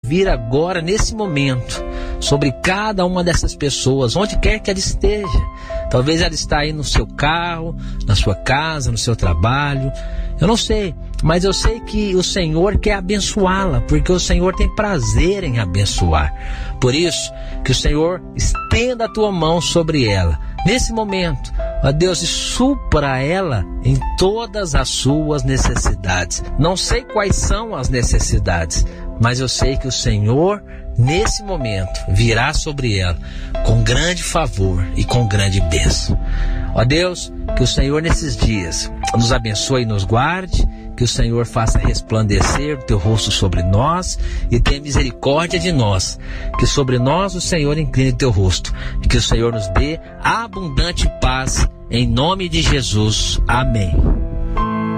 vir agora, nesse momento, sobre cada uma dessas pessoas, onde quer que ela esteja. Talvez ela está aí no seu carro, na sua casa, no seu trabalho. Eu não sei, mas eu sei que o Senhor quer abençoá-la, porque o Senhor tem prazer em abençoar. Por isso, que o Senhor estenda a tua mão sobre ela. Nesse momento, ó Deus, e supra ela em todas as suas necessidades. Não sei quais são as necessidades, mas eu sei que o Senhor, nesse momento, virá sobre ela com grande favor e com grande bênção. Ó Deus, que o Senhor nesses dias nos abençoe e nos guarde, que o Senhor faça resplandecer o teu rosto sobre nós e tenha misericórdia de nós, que sobre nós o Senhor incline o teu rosto e que o Senhor nos dê abundante paz, em nome de Jesus. Amém.